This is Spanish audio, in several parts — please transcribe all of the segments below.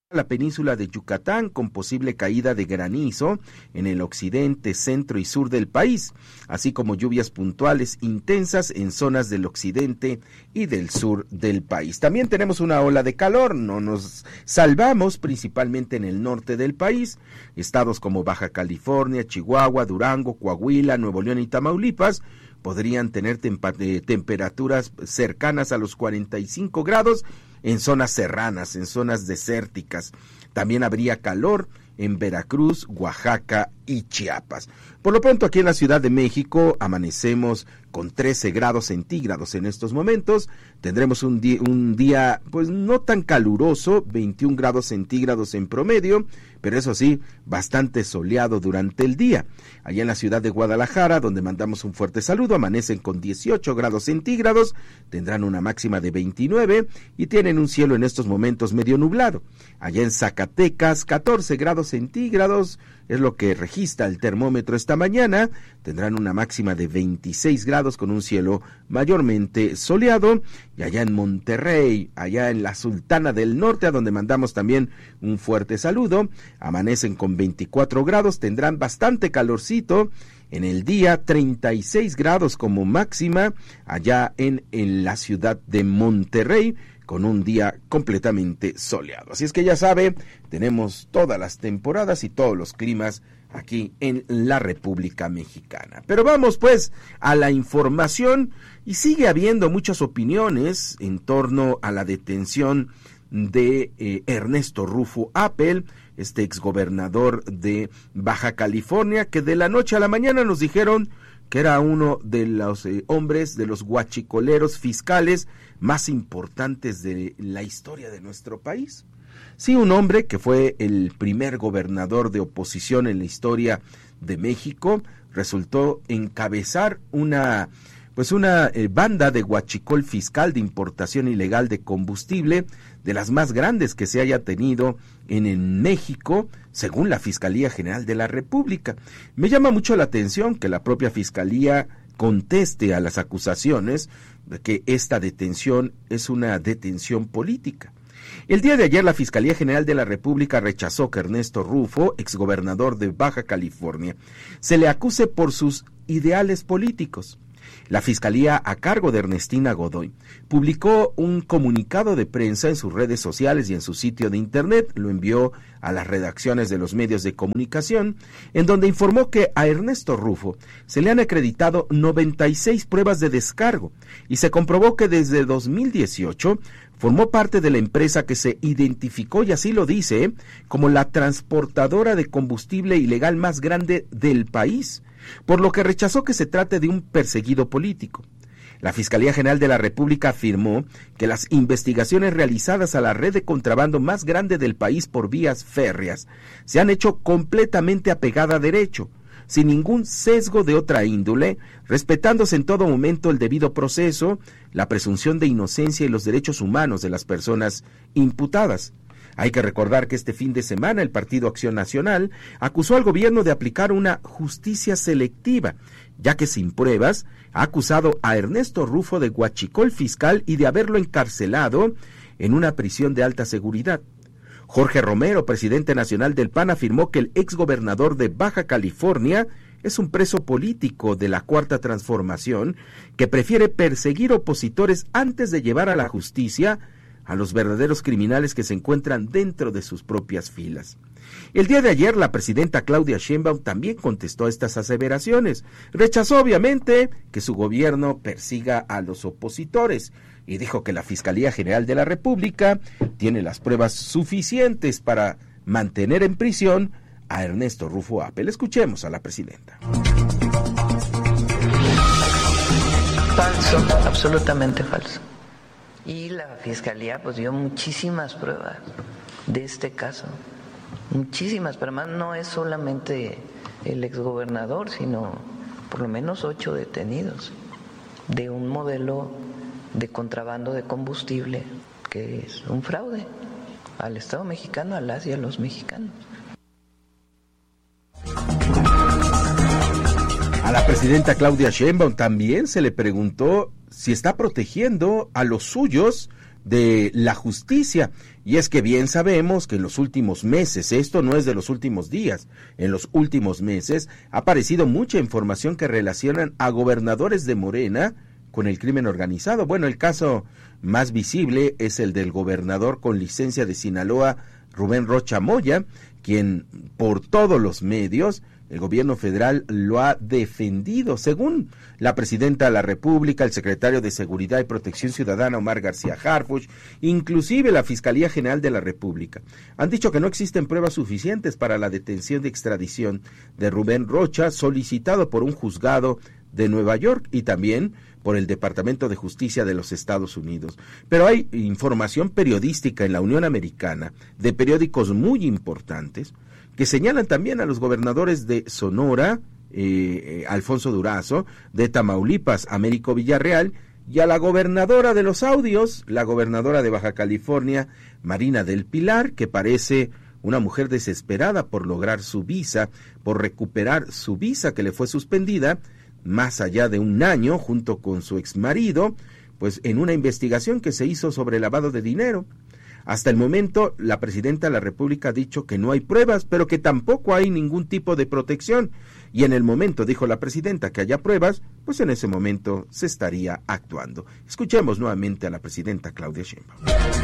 la península de Yucatán, con posible caída de granizo en el occidente, centro y sur del país, así como lluvias puntuales intensas en zonas del occidente y del sur del país. También tenemos una ola de calor, no nos salvamos, principalmente en el norte del país. Estados como Baja California, Chihuahua, Durango, Coahuila, Nuevo León y Tamaulipas podrían tener temperaturas cercanas a los 45 grados en zonas serranas, en zonas desérticas. También habría calor en Veracruz, Oaxaca y Chiapas. Por lo pronto, aquí en la Ciudad de México amanecemos con 13 grados centígrados en estos momentos. Tendremos un día pues no tan caluroso, 21 grados centígrados en promedio, pero eso sí, bastante soleado durante el día. Allá en la ciudad de Guadalajara, donde mandamos un fuerte saludo, amanecen con 18 grados centígrados, tendrán una máxima de 29 y tienen un cielo en estos momentos medio nublado. Allá en Zacatecas, 14 grados centígrados, es lo que registra el termómetro esta mañana, tendrán una máxima de 26 grados con un cielo mayormente soleado. Y allá en Monterrey, allá en la Sultana del Norte, a donde mandamos también un fuerte saludo, amanecen con 24 grados, tendrán bastante calorcito. En el día 36 grados como máxima allá en la ciudad de Monterrey, con un día completamente soleado. Así es que ya sabe, tenemos todas las temporadas y todos los climas aquí en la República Mexicana. Pero vamos pues a la información, y sigue habiendo muchas opiniones en torno a la detención de Ernesto Rufo Appel, este exgobernador de Baja California, que de la noche a la mañana nos dijeron que era uno de los hombres, de los guachicoleros fiscales más importantes de la historia de nuestro país. Sí, un hombre que fue el primer gobernador de oposición en la historia de México, resultó encabezar una banda de huachicol fiscal de importación ilegal de combustible, de las más grandes que se haya tenido en México, según la Fiscalía General de la República. Me llama mucho la atención que la propia Fiscalía conteste a las acusaciones de que esta detención es una detención política. El día de ayer la Fiscalía General de la República rechazó que Ernesto Rufo, exgobernador de Baja California, se le acuse por sus ideales políticos. La Fiscalía, a cargo de Ernestina Godoy, publicó un comunicado de prensa en sus redes sociales y en su sitio de internet, lo envió a las redacciones de los medios de comunicación, en donde informó que a Ernesto Rufo se le han acreditado 96 pruebas de descargo y se comprobó que desde 2018 formó parte de la empresa que se identificó, y así lo dice, como la transportadora de combustible ilegal más grande del país, por lo que rechazó que se trate de un perseguido político. La Fiscalía General de la República afirmó que las investigaciones realizadas a la red de contrabando más grande del país por vías férreas se han hecho completamente apegada a derecho, sin ningún sesgo de otra índole, respetándose en todo momento el debido proceso, la presunción de inocencia y los derechos humanos de las personas imputadas. Hay que recordar que este fin de semana el Partido Acción Nacional acusó al gobierno de aplicar una justicia selectiva, ya que sin pruebas ha acusado a Ernesto Rufo de huachicol fiscal y de haberlo encarcelado en una prisión de alta seguridad. Jorge Romero, presidente nacional del PAN, afirmó que el exgobernador de Baja California es un preso político de la Cuarta Transformación que prefiere perseguir opositores antes de llevar a la justicia a los verdaderos criminales que se encuentran dentro de sus propias filas. El día de ayer, la presidenta Claudia Sheinbaum también contestó a estas aseveraciones. Rechazó, obviamente, que su gobierno persiga a los opositores y dijo que la Fiscalía General de la República tiene las pruebas suficientes para mantener en prisión a Ernesto Rufo Appel. Escuchemos a la presidenta. Falso, absolutamente falso. Y la Fiscalía pues dio muchísimas pruebas de este caso, muchísimas, pero además no es solamente el exgobernador, sino por lo menos 8 detenidos de un modelo de contrabando de combustible que es un fraude al Estado mexicano, a las y a los mexicanos. A la presidenta Claudia Sheinbaum también se le preguntó si está protegiendo a los suyos de la justicia. Y es que bien sabemos que en los últimos meses, esto no es de los últimos días, en los últimos meses ha aparecido mucha información que relacionan a gobernadores de Morena con el crimen organizado. Bueno, el caso más visible es el del gobernador con licencia de Sinaloa, Rubén Rocha Moya, quien por todos los medios el gobierno federal lo ha defendido. Según la presidenta de la República, el secretario de Seguridad y Protección Ciudadana, Omar García Harfuch, inclusive la Fiscalía General de la República, han dicho que no existen pruebas suficientes para la detención de extradición de Rubén Rocha, solicitado por un juzgado de Nueva York y también por el Departamento de Justicia de los Estados Unidos. Pero hay información periodística en la Unión Americana de periódicos muy importantes que señalan también a los gobernadores de Sonora, Alfonso Durazo, de Tamaulipas, Américo Villarreal, y a la gobernadora de los Audios, la gobernadora de Baja California, Marina del Pilar, que parece una mujer desesperada por lograr su visa, por recuperar su visa que le fue suspendida más allá de un año junto con su exmarido, pues en una investigación que se hizo sobre lavado de dinero. Hasta el momento, la presidenta de la República ha dicho que no hay pruebas, pero que tampoco hay ningún tipo de protección. Y en el momento, dijo la presidenta, que haya pruebas, pues en ese momento se estaría actuando. Escuchemos nuevamente a la presidenta Claudia Sheinbaum.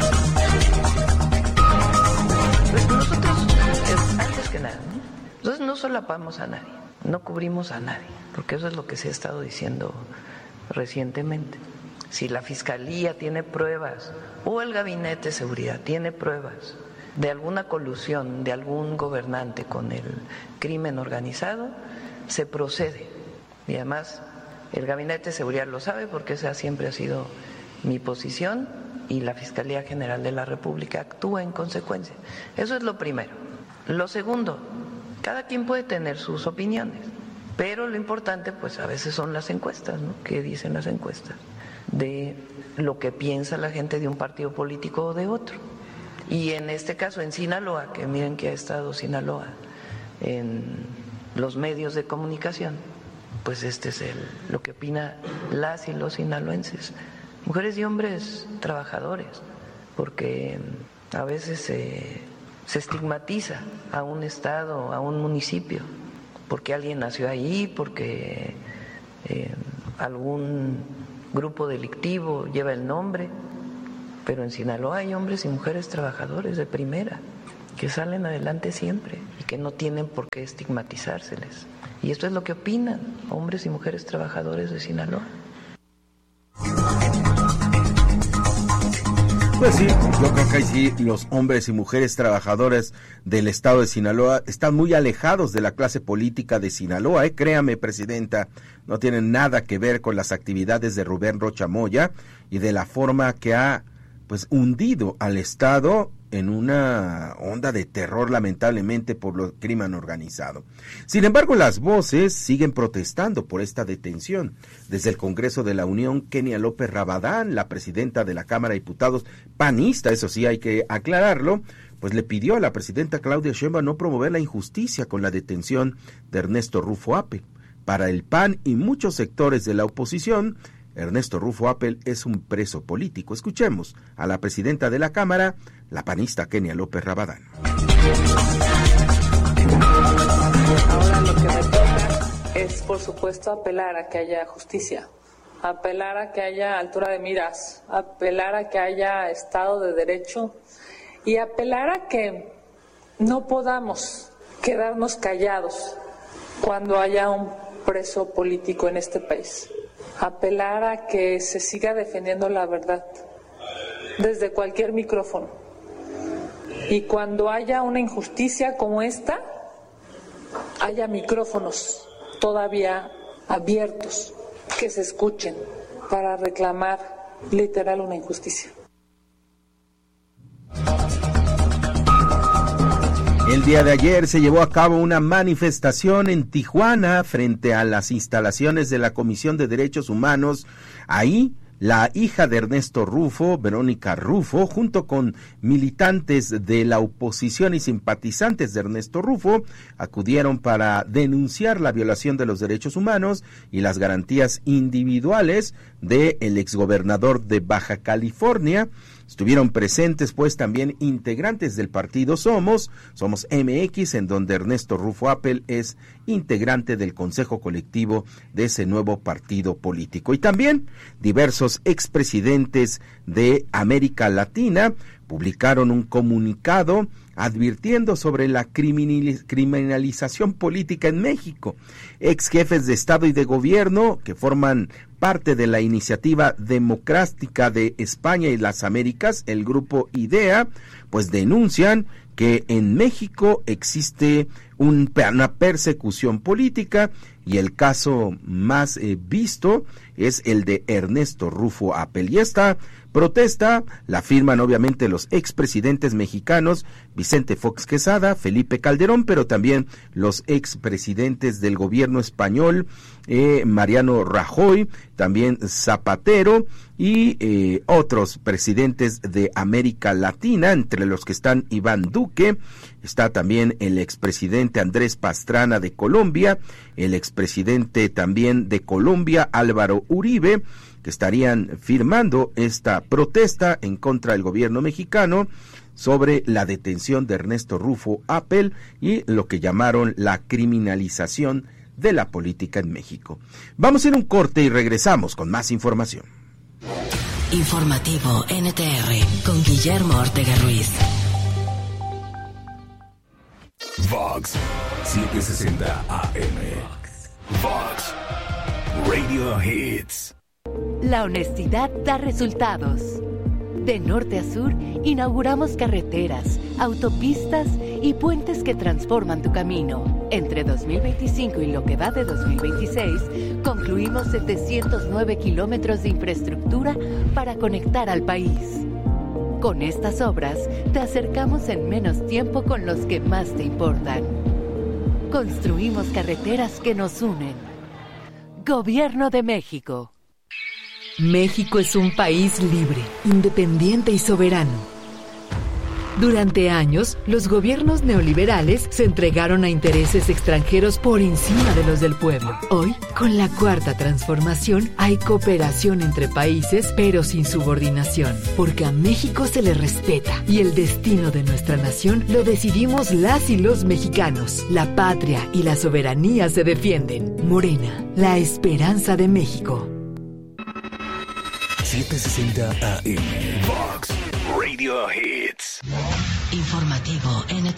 Pues nosotros, antes que nada, nosotros no solapamos a nadie, no cubrimos a nadie, porque eso es lo que se ha estado diciendo recientemente. Si la Fiscalía tiene pruebas o el Gabinete de Seguridad tiene pruebas de alguna colusión de algún gobernante con el crimen organizado, se procede. Y además el Gabinete de Seguridad lo sabe porque esa siempre ha sido mi posición y la Fiscalía General de la República actúa en consecuencia. Eso es lo primero. Lo segundo, cada quien puede tener sus opiniones, pero lo importante pues a veces son las encuestas, ¿no? ¿Qué dicen las encuestas? De lo que piensa la gente de un partido político o de otro. Y en este caso en Sinaloa, que miren que ha estado Sinaloa en los medios de comunicación, pues este es lo que opina las y los sinaloenses, mujeres y hombres trabajadores, porque a veces se estigmatiza a un estado, a un municipio, porque alguien nació ahí, porque algún grupo delictivo lleva el nombre, pero en Sinaloa hay hombres y mujeres trabajadores de primera que salen adelante siempre y que no tienen por qué estigmatizárseles. Y esto es lo que opinan hombres y mujeres trabajadores de Sinaloa. Pues sí, yo creo que sí, los hombres y mujeres trabajadores del estado de Sinaloa están muy alejados de la clase política de Sinaloa, créame, presidenta, no tienen nada que ver con las actividades de Rubén Rocha Moya y de la forma que ha pues hundido al estado en una onda de terror, lamentablemente, por el crimen organizado. Sin embargo, las voces siguen protestando por esta detención. Desde el Congreso de la Unión, Kenia López Rabadán, la presidenta de la Cámara de Diputados, panista, eso sí hay que aclararlo, pues le pidió a la presidenta Claudia Sheinbaum no promover la injusticia con la detención de Ernesto Rufo Appel. Para el PAN y muchos sectores de la oposición, Ernesto Rufo Appel es un preso político. Escuchemos a la presidenta de la Cámara, la panista Kenia López Rabadán. Ahora lo que me toca es, por supuesto, apelar a que haya justicia, apelar a que haya altura de miras, apelar a que haya Estado de Derecho y apelar a que no podamos quedarnos callados cuando haya un preso político en este país. Apelar a que se siga defendiendo la verdad desde cualquier micrófono. Y cuando haya una injusticia como esta, haya micrófonos todavía abiertos que se escuchen para reclamar literal una injusticia. El día de ayer se llevó a cabo una manifestación en Tijuana frente a las instalaciones de la Comisión de Derechos Humanos. Ahí, la hija de Ernesto Rufo, Verónica Rufo, junto con militantes de la oposición y simpatizantes de Ernesto Rufo, acudieron para denunciar la violación de los derechos humanos y las garantías individuales del exgobernador de Baja California, Estuvieron presentes pues también integrantes del partido Somos MX, en donde Ernesto Rufo Appel es integrante del consejo colectivo de ese nuevo partido político. Y también diversos expresidentes de América Latina publicaron un comunicado advirtiendo sobre la criminalización política en México. Ex jefes de Estado y de Gobierno que forman parte de la Iniciativa Democrática de España y las Américas, el grupo IDEA, pues denuncian que en México existe una persecución política, y el caso más visto es el de Ernesto Rufo Appel. Y esta protesta la firman obviamente los expresidentes mexicanos Vicente Fox Quesada, Felipe Calderón, pero también los expresidentes del gobierno español, Mariano Rajoy, también Zapatero, y otros presidentes de América Latina, entre los que están Iván Duque, está también el expresidente Andrés Pastrana de Colombia, el expresidente también de Colombia, Álvaro Uribe, que estarían firmando esta protesta en contra del gobierno mexicano sobre la detención de Ernesto Rufo Appel y lo que llamaron la criminalización de la política en México. Vamos a ir a un corte y regresamos con más información. Informativo NTR con Guillermo Ortega Ruiz. Vox 760 AM. Vox Radio Hits. La honestidad da resultados. De norte a sur, inauguramos carreteras, autopistas y puentes que transforman tu camino. Entre 2025 y lo que va de 2026, concluimos 709 kilómetros de infraestructura para conectar al país. Con estas obras, te acercamos en menos tiempo con los que más te importan. Construimos carreteras que nos unen. Gobierno de México. México es un país libre, independiente y soberano. Durante años, los gobiernos neoliberales se entregaron a intereses extranjeros por encima de los del pueblo. Hoy, con la Cuarta Transformación, hay cooperación entre países, pero sin subordinación, porque a México se le respeta y el destino de nuestra nación lo decidimos las y los mexicanos. La patria y la soberanía se defienden. Morena, la esperanza de México. 760 AM. Vox Radio Hits. Informativo NTR.